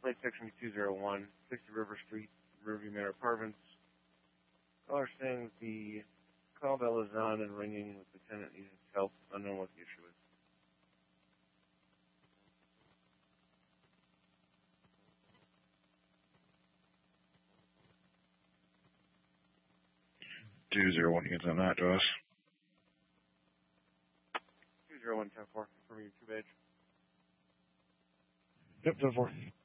Plate section 201, 60 River Street, Riverview Manor Apartments. Caller saying that the call bell is on and ringing with the tenant needing help, unknown what the issue is. units on that, Josh. 201-10-4, confirming your 2 badge. Yep, 10-4.